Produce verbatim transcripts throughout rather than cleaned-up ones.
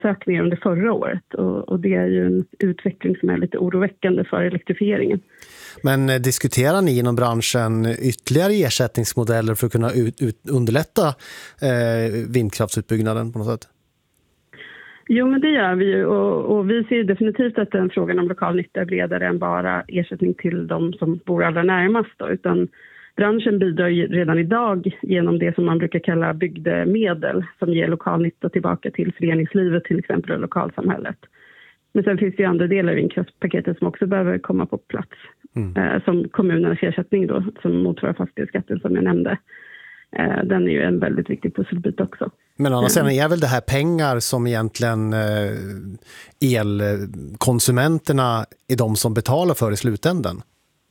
ökningar under förra året och, och det är ju en utveckling som är lite oroväckande för elektrifieringen. Men eh, diskuterar ni inom branschen ytterligare ersättningsmodeller för att kunna ut, ut, underlätta eh, vindkraftsutbyggnaden på något sätt? Jo, men det gör vi ju och, och vi ser definitivt att den frågan om lokal nytta är bredare än bara ersättning till de som bor allra närmast då, utan branschen bidrar redan idag genom det som man brukar kalla bygdemedel som ger lokal nytta tillbaka till föreningslivet till exempel och lokalsamhället. Men sen finns det ju andra delar i vindkraftspaketet som också behöver komma på plats. Mm. Eh, som kommunernas ersättning då, som motsvarar fastighetsskatten som jag nämnde. Eh, den är ju en väldigt viktig pusselbit också. Men annars mm. är väl det här pengar som egentligen eh, elkonsumenterna är de som betalar för i slutändan?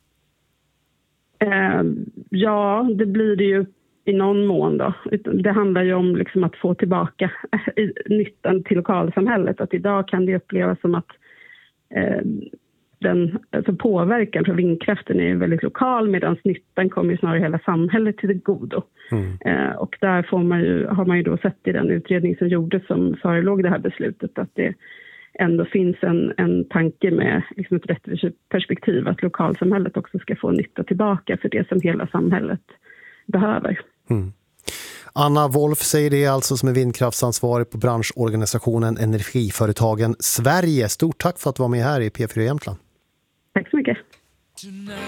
Eh, ja, det blir det ju i någon mån då. Det handlar ju om liksom att få tillbaka nyttan till lokalsamhället. Att idag kan det upplevas som att eh, den alltså påverkan från vindkraften är väldigt lokal medan nyttan kommer ju snarare hela samhället till det godo. Mm. Eh, och där får man ju, har man ju då sett i den utredning som gjordes som förelåg det här beslutet att det ändå finns en, en tanke med liksom ett rättviseperspektiv att lokalsamhället också ska få nytta tillbaka för det som hela samhället behöver. Mm. Anna Wolf säger det alltså som är vindkraftsansvarig på branschorganisationen Energiföretagen Sverige. Stort tack för att du var med här i P fyra Jämtland. Tack så mycket.